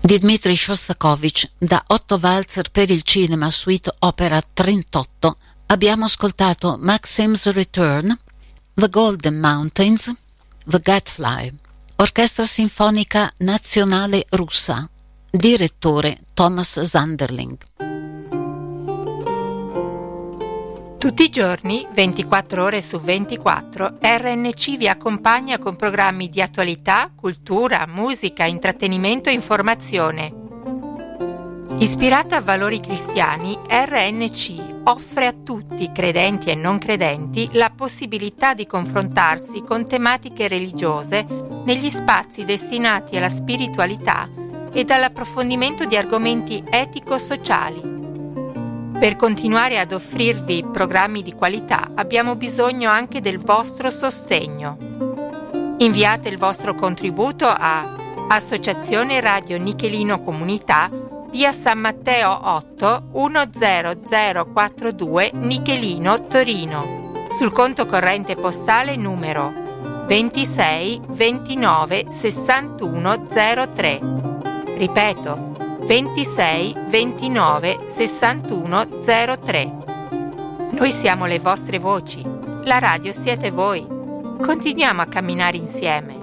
di Dmitri Shostakovich da Otto Walzer per il cinema, suite opera 38, abbiamo ascoltato Maxim's Return, The Golden Mountains, The Gadfly, Orchestra Sinfonica Nazionale Russa, direttore Thomas Sanderling. Tutti i giorni, 24 ore su 24, RNC vi accompagna con programmi di attualità, cultura, musica, intrattenimento e informazione. Ispirata a valori cristiani, RNC offre a tutti, credenti e non credenti, la possibilità di confrontarsi con tematiche religiose negli spazi destinati alla spiritualità e all'approfondimento di argomenti etico-sociali. Per continuare ad offrirvi programmi di qualità abbiamo bisogno anche del vostro sostegno. Inviate il vostro contributo a Associazione Radio Nichelino Comunità, via San Matteo 8 10042 Nichelino, Torino, sul conto corrente postale numero 26 29 61 03. Ripeto, 26 29 61 03. Noi siamo le vostre voci, la radio siete voi. Continuiamo a camminare insieme.